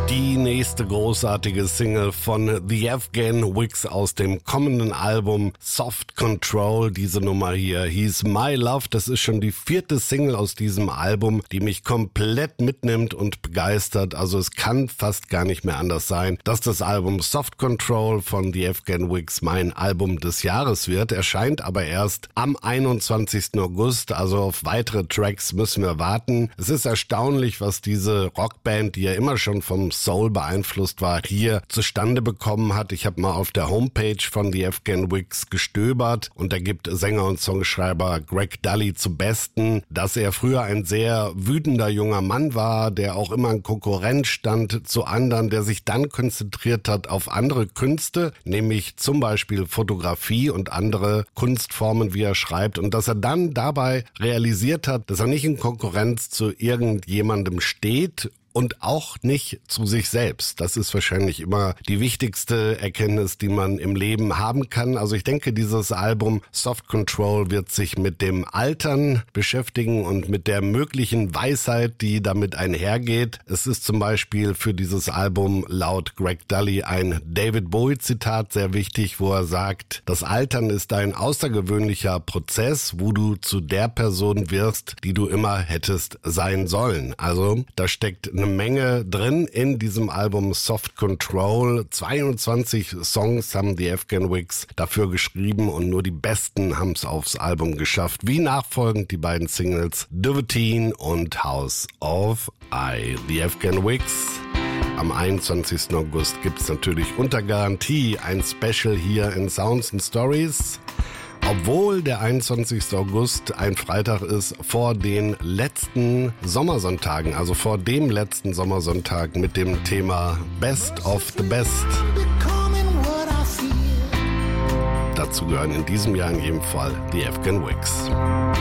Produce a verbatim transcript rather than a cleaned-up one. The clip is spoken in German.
Die nächste großartige Single von The Afghan Wigs aus dem kommenden Album Soft Control. Diese Nummer hier hieß My Love. Das ist schon die vierte Single aus diesem Album, die mich komplett mitnimmt und begeistert. Also es kann fast gar nicht mehr anders sein, dass das Album Soft Control von The Afghan Wigs mein Album des Jahres wird. Erscheint aber erst am einundzwanzigsten August. Also auf weitere Tracks müssen wir warten. Es ist erstaunlich, was diese Rockband, die ja immer schon vom Soul beeinflusst war, hier zustande bekommen hat. Ich habe mal auf der Homepage von The Afghan Wigs gestöbert und da gibt Sänger und Songschreiber Greg Dulli zu Besten, dass er früher ein sehr wütender junger Mann war, der auch immer in Konkurrenz stand zu anderen, der sich dann konzentriert hat auf andere Künste, nämlich zum Beispiel Fotografie und andere Kunstformen, wie er schreibt, und dass er dann dabei realisiert hat, dass er nicht in Konkurrenz zu irgendjemandem steht und auch nicht zu sich selbst. Das ist wahrscheinlich immer die wichtigste Erkenntnis, die man im Leben haben kann. Also ich denke, dieses Album Soft Control wird sich mit dem Altern beschäftigen und mit der möglichen Weisheit, die damit einhergeht. Es ist zum Beispiel für dieses Album laut Greg Dulli ein David Bowie-Zitat sehr wichtig, wo er sagt, das Altern ist ein außergewöhnlicher Prozess, wo du zu der Person wirst, die du immer hättest sein sollen. Also da steckt eine Menge drin in diesem Album Soft Control. zweiundzwanzig Songs haben die Afghan Wigs dafür geschrieben und nur die besten haben es aufs Album geschafft. Wie nachfolgend die beiden Singles Duvetine und House of I. Die Afghan Wigs. Am einundzwanzigsten August gibt es natürlich unter Garantie ein Special hier in Sounds and Stories. Obwohl der einundzwanzigste August ein Freitag ist vor den letzten Sommersonntagen, also vor dem letzten Sommersonntag mit dem Thema Best of the Best. Dazu gehören in diesem Jahr in jedem Fall die Afghan Wigs.